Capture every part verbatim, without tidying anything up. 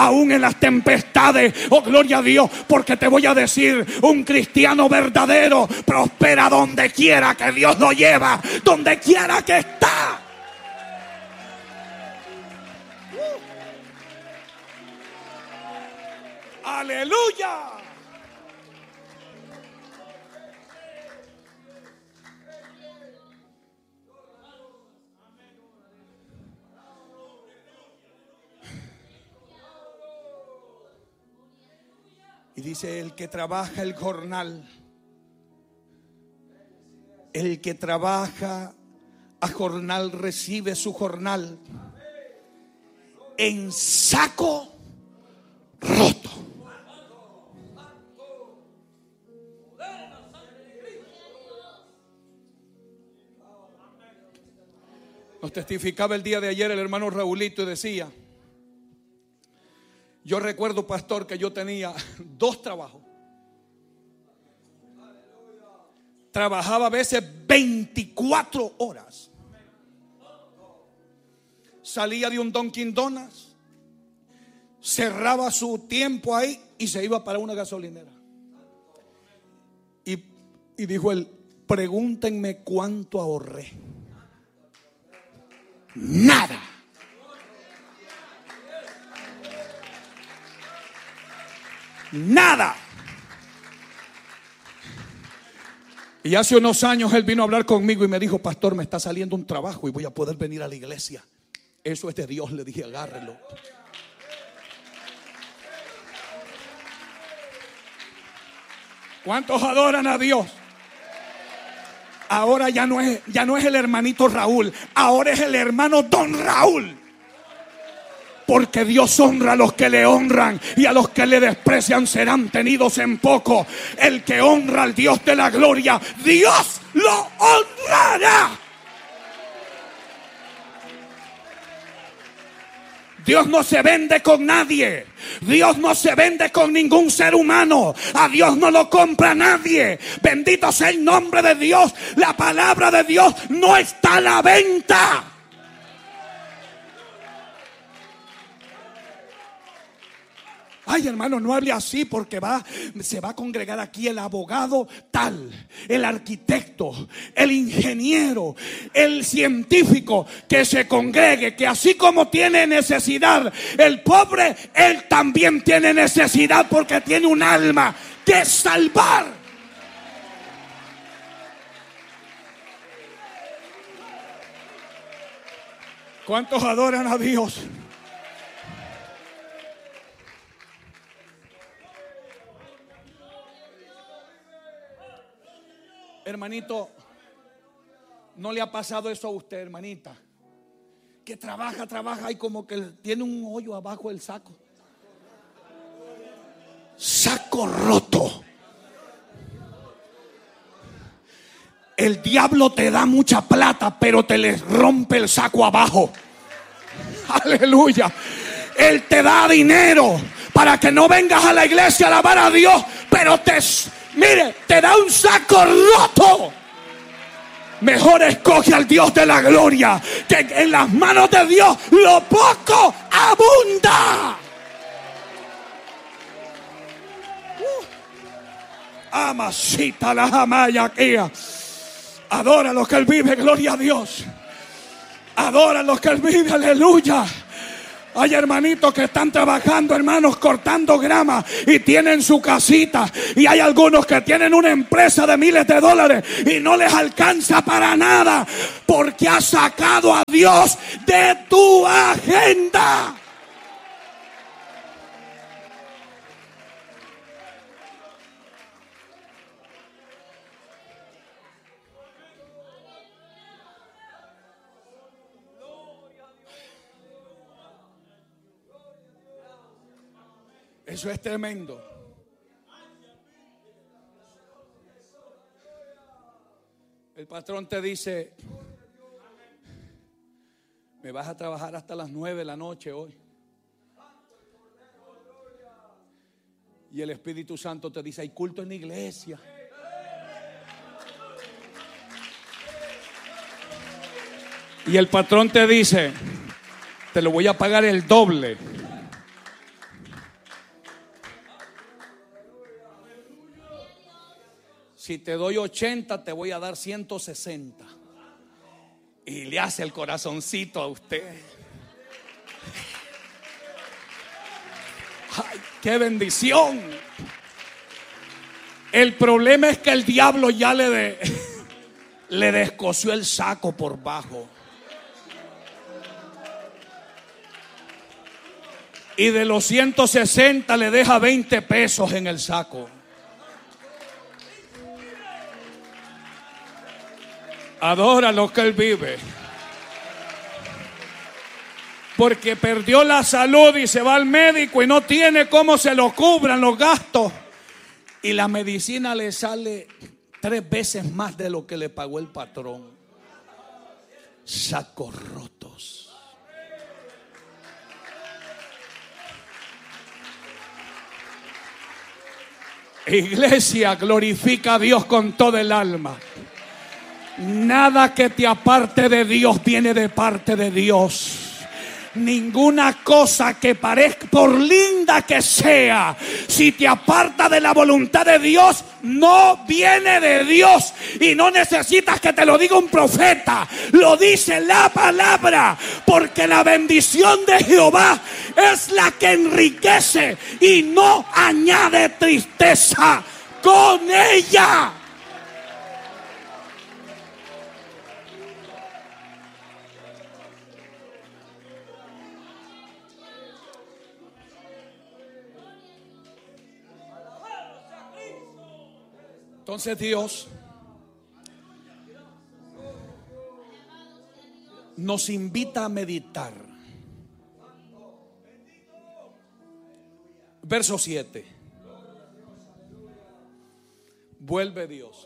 aún en las tempestades. Oh, gloria a Dios, porque te voy a decir, un cristiano verdadero prospera donde quiera que Dios lo lleva, donde quiera que está. Uh. Aleluya. Y dice, el que trabaja el jornal, el que trabaja a jornal recibe su jornal en saco roto. Nos testificaba el día de ayer el hermano Raulito y decía: yo recuerdo, pastor, que yo tenía dos trabajos. Trabajaba a veces veinticuatro horas. Salía de un Dunkin' Donuts, cerraba su tiempo ahí y se iba para una gasolinera. Y, y dijo él: pregúntenme cuánto ahorré. Nada. Nada. Y hace unos años él vino a hablar conmigo y me dijo: pastor, me está saliendo un trabajo y voy a poder venir a la iglesia. Eso es de Dios. Le dije: agárrelo. ¿Cuántos adoran a Dios? Ahora ya no es, ya no es el hermanito Raúl, ahora es el hermano Don Raúl. Porque Dios honra a los que le honran, y a los que le desprecian serán tenidos en poco. El que honra al Dios de la gloria, Dios lo honrará. Dios no se vende con nadie. Dios no se vende con ningún ser humano. A Dios no lo compra nadie. Bendito sea el nombre de Dios. La palabra de Dios no está a la venta. Ay, hermano, no hable así, porque va, se va a congregar aquí el abogado tal, el arquitecto, el ingeniero, el científico, que se congregue, que así como tiene necesidad el pobre, él también tiene necesidad, porque tiene un alma que salvar. ¿Cuántos adoran a Dios? Hermanito, ¿no le ha pasado eso a usted, hermanita? Que trabaja, trabaja y como que tiene un hoyo abajo del saco. Saco roto. El diablo te da mucha plata, pero te le rompe el saco abajo. Aleluya. Él te da dinero para que no vengas a la iglesia a alabar a Dios, pero te... mire, te da un saco roto. Mejor escoge al Dios de la gloria, que en las manos de Dios lo poco abunda. Uh. Amasita la jamaya aquí. Adora a los que Él vive, gloria a Dios. Adora a los que Él vive, aleluya. Hay hermanitos que están trabajando, hermanos, cortando grama y tienen su casita. Y hay algunos que tienen una empresa de miles de dólares y no les alcanza para nada, porque has sacado a Dios de tu agenda. Eso es tremendo. El patrón te dice: me vas a trabajar hasta las nueve de la noche hoy. Y el Espíritu Santo te dice: hay culto en la iglesia. Y el patrón te dice: te lo voy a pagar el doble. si te doy ochenta, te voy a dar ciento sesenta. Y le hace el corazoncito a usted. ¡Ay, qué bendición! El problema es que el diablo ya le, de, le descosió el saco por bajo. Y de los ciento sesenta le deja veinte pesos en el saco. Adora lo que él vive. Porque perdió la salud y se va al médico y no tiene cómo se lo cubran los gastos. Y la medicina le sale tres veces más de lo que le pagó el patrón. Sacos rotos. Iglesia, glorifica a Dios con todo el alma. Nada que te aparte de Dios viene de parte de Dios. Ninguna cosa que parezca, por linda que sea, si te aparta de la voluntad de Dios, no viene de Dios. Y no necesitas que te lo diga un profeta, lo dice la palabra. Porque la bendición de Jehová es la que enriquece y no añade tristeza con ella. Entonces Dios nos invita a meditar. Verso siete. Vuelve Dios.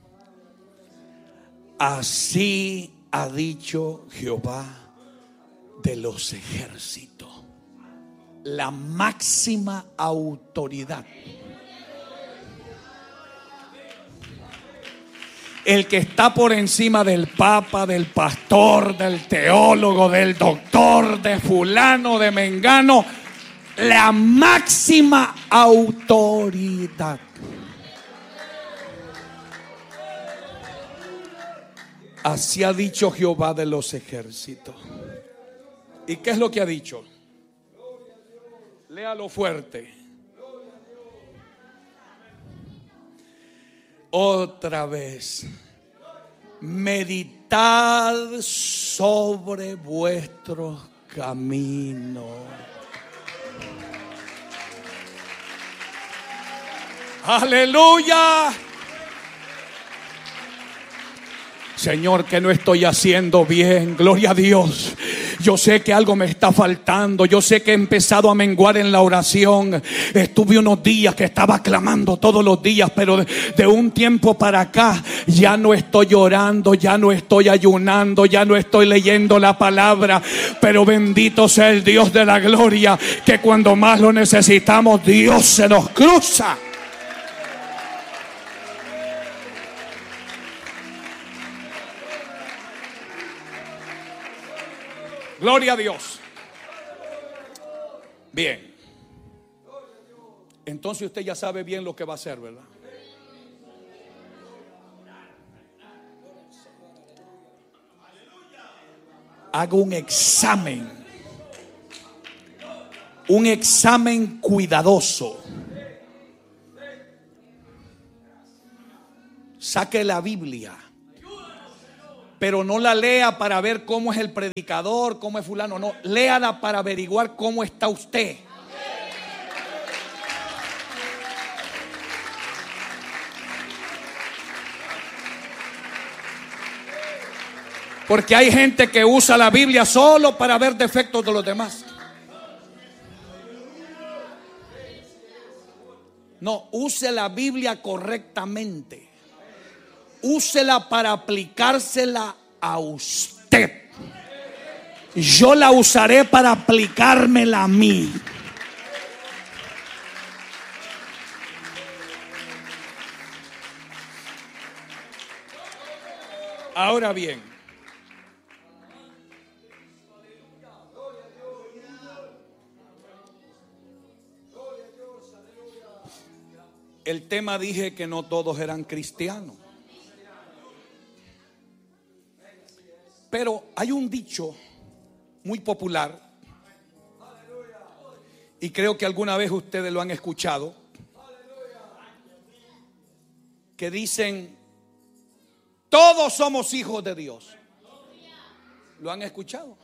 Así ha dicho Jehová de los ejércitos, la máxima autoridad. El que está por encima del papa, del pastor, del teólogo, del doctor, de fulano, de mengano. La máxima autoridad. Así ha dicho Jehová de los ejércitos. ¿Y qué es lo que ha dicho? Léalo fuerte. Otra vez, meditad sobre vuestros caminos. Aleluya. Señor, que no estoy haciendo bien. Gloria a Dios. Yo sé que algo me está faltando. Yo sé que he empezado a menguar en la oración. Estuve unos días que estaba clamando todos los días, pero de, de un tiempo para acá ya no estoy orando, ya no estoy ayunando, ya no estoy leyendo la palabra. Pero bendito sea el Dios de la gloria, que cuando más lo necesitamos, Dios se nos cruza. Gloria a Dios. Bien. Entonces usted ya sabe bien lo que va a hacer, ¿verdad? Haga un examen. Un examen cuidadoso. Saque la Biblia. Pero no la lea para ver cómo es el predicador, cómo es fulano. No, léala para averiguar cómo está usted. Porque hay gente que usa la Biblia solo para ver defectos de los demás. No, use la Biblia correctamente. Úsela para aplicársela a usted. Yo la usaré para aplicármela a mí. Ahora bien, El tema dije que no todos eran cristianos. Pero hay un dicho muy popular, y creo que alguna vez ustedes lo han escuchado, que dicen: todos somos hijos de Dios. ¿Lo han escuchado?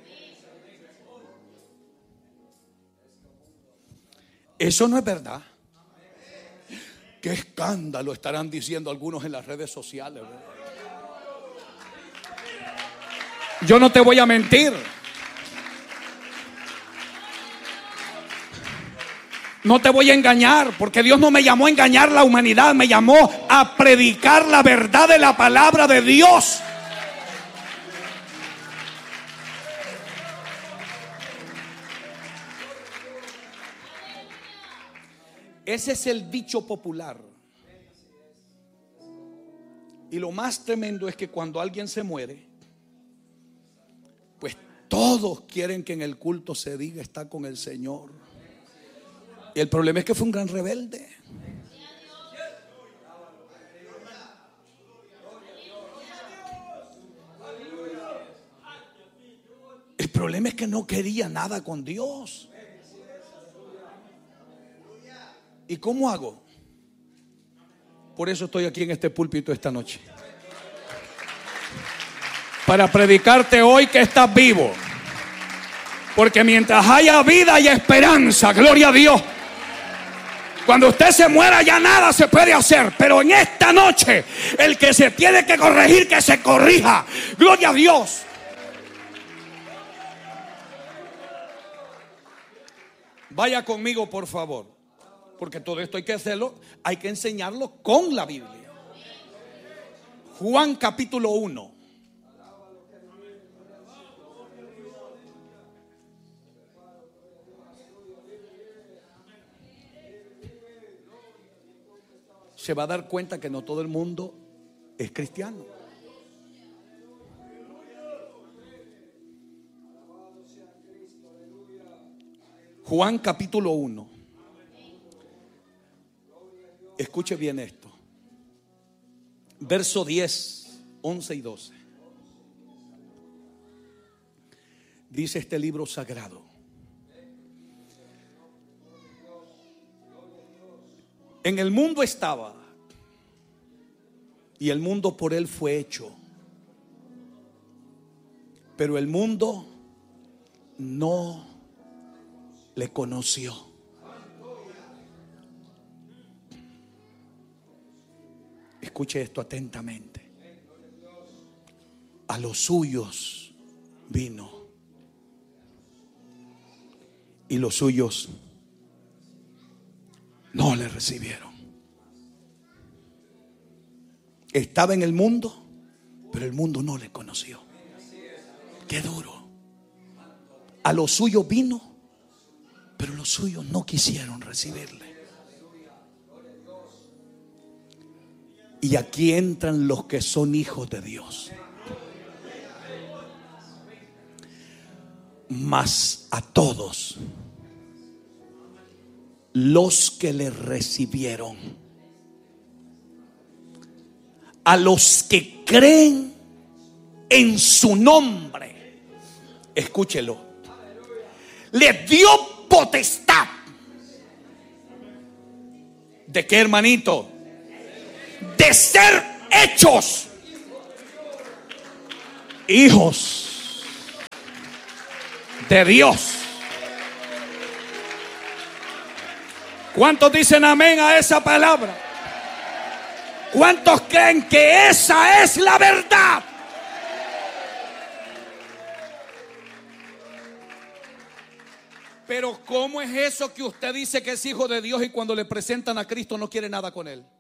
Eso no es verdad. Qué escándalo estarán diciendo algunos en las redes sociales, ¿verdad? Yo no te voy a mentir. No te voy a engañar, porque Dios no me llamó a engañar la humanidad, me llamó a predicar la verdad de la palabra de Dios. Ese es el dicho popular. Y lo más tremendo es que cuando alguien se muere, pues todos quieren que en el culto se diga está con el Señor. Y el problema es que fue un gran rebelde. El problema es que no quería nada con Dios. ¿Y cómo hago? Por eso estoy aquí en este púlpito esta noche, para predicarte hoy que estás vivo. Porque mientras haya vida y esperanza, gloria a Dios. Cuando usted se muera ya nada se puede hacer. Pero en esta noche, el que se tiene que corregir, que se corrija. Gloria a Dios. Vaya conmigo, por favor. Porque todo esto hay que hacerlo, hay que enseñarlo con la Biblia. Juan capítulo uno. Se va a dar cuenta que no todo el mundo es cristiano. Juan capítulo uno. Escuche bien esto. Verso diez, once y doce. Dice este libro sagrado: en el mundo estaba, y el mundo por él fue hecho, pero el mundo no le conoció. Escuche esto atentamente. A los suyos vino, y los suyos no le recibieron. Estaba en el mundo, pero el mundo no le conoció. Qué duro. A los suyos vino, pero los suyos no quisieron recibirle. Y aquí entran los que son hijos de Dios. Mas a todos los que le recibieron, a los que creen en su nombre, escúchelo, les dio potestad. ¿De qué, hermanito? De ser hechos hijos de Dios. ¿Cuántos dicen amén a esa palabra? ¿Cuántos creen que esa es la verdad? Pero ¿cómo es eso que usted dice que es hijo de Dios y cuando le presentan a Cristo no quiere nada con él?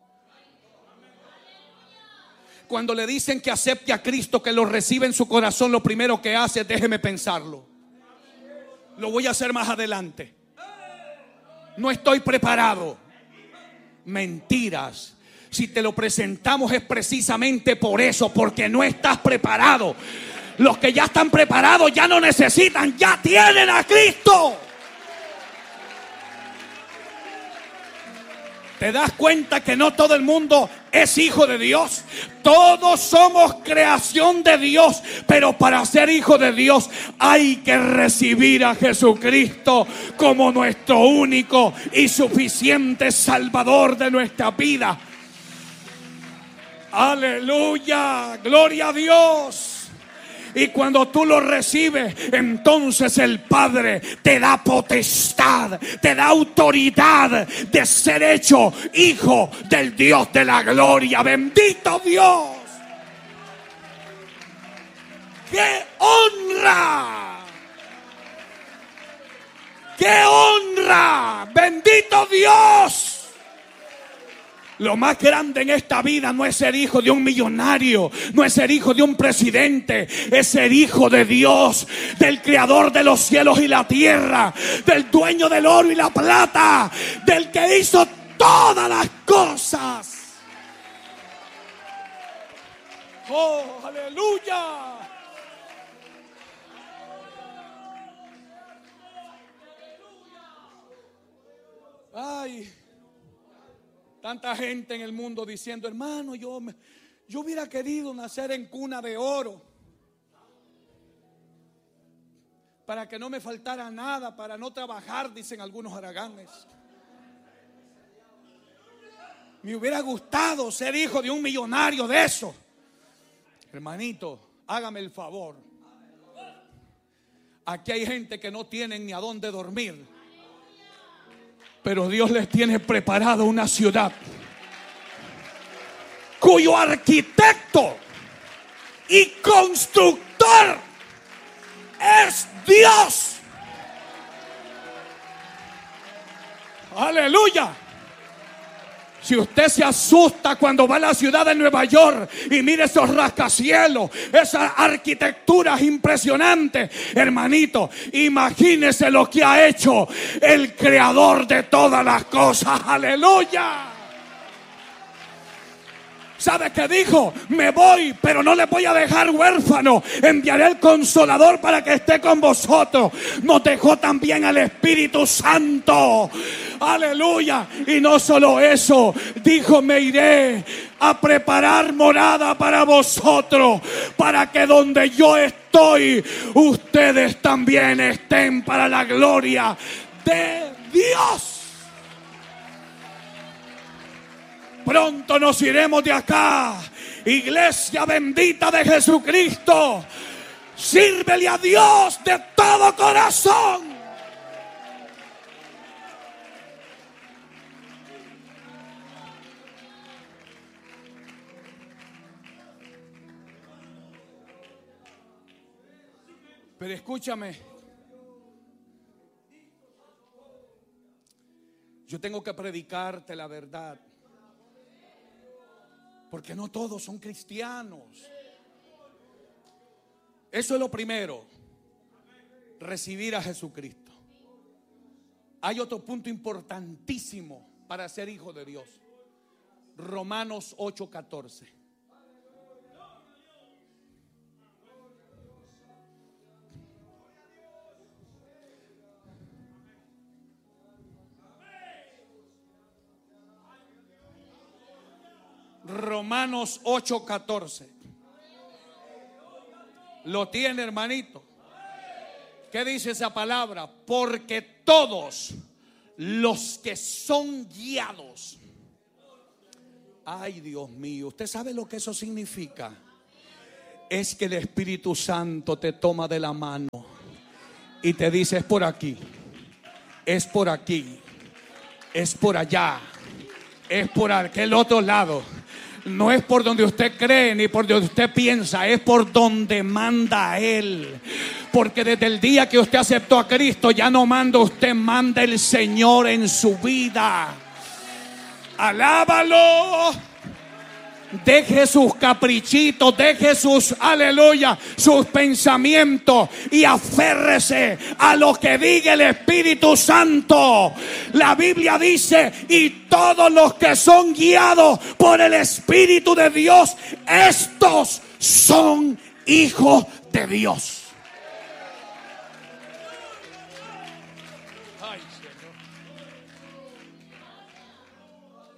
Cuando le dicen que acepte a Cristo, que lo recibe en su corazón, lo primero que hace es: déjeme pensarlo. Lo voy a hacer más adelante. No estoy preparado. Mentiras. Si te lo presentamos es precisamente por eso, porque no estás preparado. Los que ya están preparados ya no necesitan, ya tienen a Cristo. ¿Te das cuenta que no todo el mundo es hijo de Dios? Todos somos creación de Dios, pero para ser hijo de Dios hay que recibir a Jesucristo como nuestro único y suficiente Salvador de nuestra vida. Aleluya, gloria a Dios. Y cuando tú lo recibes, entonces el Padre te da potestad, te da autoridad de ser hecho hijo del Dios de la gloria. Bendito Dios. ¡Qué honra! ¡Qué honra! Bendito Dios. Lo más grande en esta vida no es ser hijo de un millonario, no es ser hijo de un presidente, es ser hijo de Dios, del creador de los cielos y la tierra, del dueño del oro y la plata, del que hizo todas las cosas. ¡Oh, aleluya! Ay, tanta gente en el mundo diciendo: hermano, yo, me, yo hubiera querido nacer en cuna de oro para que no me faltara nada, para no trabajar, dicen algunos haraganes. Me hubiera gustado ser hijo de un millonario de eso. Hermanito, hágame el favor. Aquí hay gente que no tienen ni a dónde dormir, pero Dios les tiene preparado una ciudad cuyo arquitecto y constructor es Dios. Aleluya. Si usted se asusta cuando va a la ciudad de Nueva York y mire esos rascacielos, esas arquitecturas impresionantes, hermanito, imagínese lo que ha hecho el creador de todas las cosas. Aleluya. ¿Sabe qué dijo? Me voy, pero no les voy a dejar huérfano. Enviaré el Consolador para que esté con vosotros. Nos dejó también al Espíritu Santo. Aleluya. Y no solo eso, dijo: me iré a preparar morada para vosotros, para que donde yo estoy, ustedes también estén, para la gloria de Dios. Pronto nos iremos de acá. Iglesia bendita de Jesucristo, sírvele a Dios de todo corazón. Pero escúchame, yo tengo que predicarte la verdad, porque no todos son cristianos. Eso es lo primero, recibir a Jesucristo. Hay otro punto importantísimo para ser hijo de Dios. Romanos ocho catorce. Romanos ocho catorce. ¿Lo tiene, hermanito? ¿Qué dice esa palabra? Porque todos los que son guiados. Ay, Dios mío, ¿usted sabe lo que eso significa? Es que el Espíritu Santo te toma de la mano y te dice: es por aquí, es por aquí, es por allá, es por aquel otro lado. No es por donde usted cree ni por donde usted piensa, es por donde manda Él. Porque desde el día que usted aceptó a Cristo, ya no manda usted, manda el Señor en su vida. Alábalo. Deje sus caprichitos, deje sus, aleluya, sus pensamientos y aférrese a lo que diga el Espíritu Santo. La Biblia dice: y todos los que son guiados por el Espíritu de Dios, estos son hijos de Dios. Ay, Señor.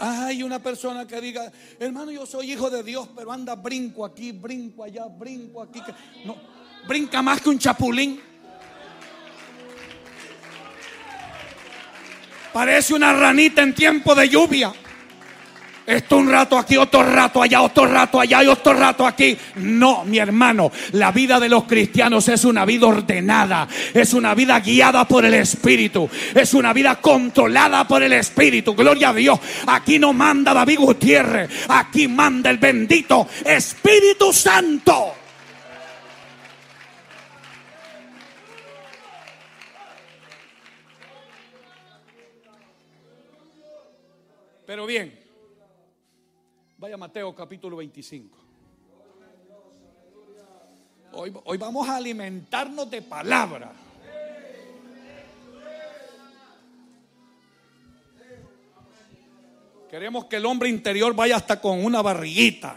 Hay una persona que diga, hermano, yo soy hijo de Dios, pero anda brinco aquí, brinco allá, brinco aquí. No, brinca más que un chapulín. Parece una ranita en tiempo de lluvia. Esto un rato aquí, otro rato allá, otro rato allá y otro rato aquí. No, mi hermano, la vida de los cristianos es una vida ordenada, es una vida guiada por el Espíritu, es una vida controlada por el Espíritu. Gloria a Dios. Aquí no manda David Gutiérrez, aquí manda el bendito Espíritu Santo. Pero bien, vaya Mateo capítulo veinticinco. Hoy, hoy vamos a alimentarnos de palabra. Queremos que el hombre interior vaya hasta con una barriguita.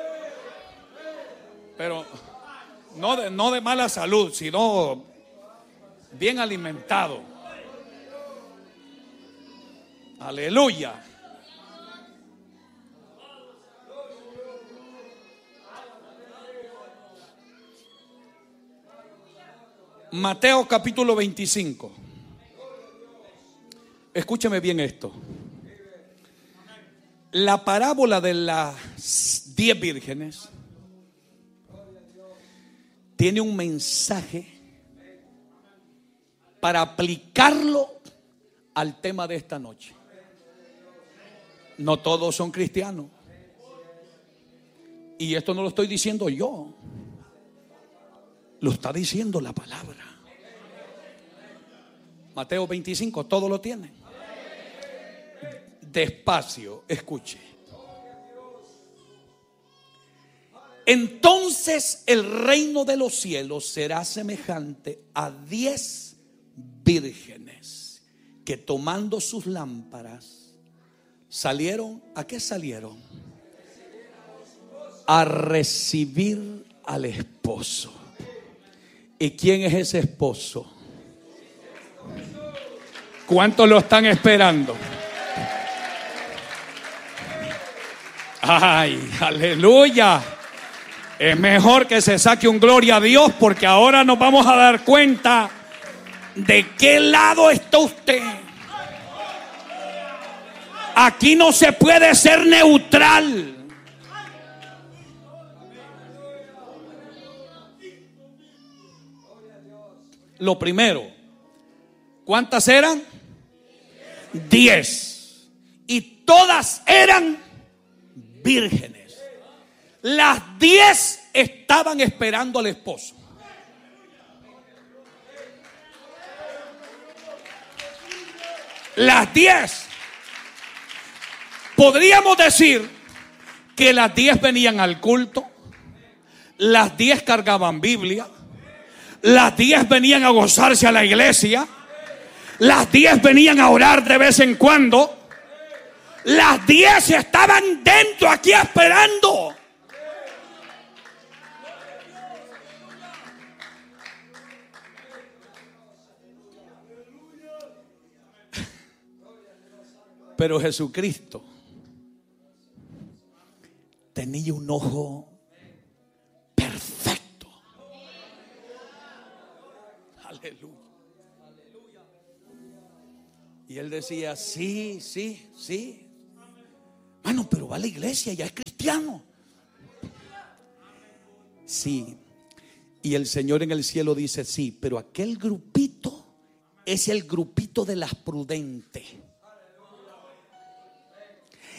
Pero no de, no de mala salud, sino bien alimentado. Aleluya. Mateo capítulo veinticinco. Escúcheme bien esto. La parábola de las diez vírgenes tiene un mensaje para aplicarlo al tema de esta noche. No todos son cristianos. Y esto no lo estoy diciendo yo. Lo está diciendo la palabra. Mateo veinticinco, todo lo tienen. Despacio, escuche. Entonces el reino de los cielos será semejante a diez vírgenes que tomando sus lámparas salieron. ¿A qué salieron? A recibir al esposo. ¿Y quién es ese esposo? ¿Cuántos lo están esperando? Ay, aleluya. Es mejor que se saque un gloria a Dios, porque ahora nos vamos a dar cuenta de qué lado está usted. Aquí no se puede ser neutral. Lo primero, ¿cuántas eran? Diez. Y todas eran vírgenes. Las diez estaban esperando al esposo. Las diez. Podríamos decir que las diez venían al culto, las diez cargaban Biblia, las diez venían a gozarse a la iglesia, las diez venían a orar de vez en cuando, las diez estaban dentro aquí esperando. Pero Jesucristo tenía un ojo perfecto. Aleluya. Y él decía, sí, sí, sí. Mano, pero va a la iglesia, ya es cristiano. Sí. Y el Señor en el cielo dice, sí, pero aquel grupito es el grupito de las prudentes.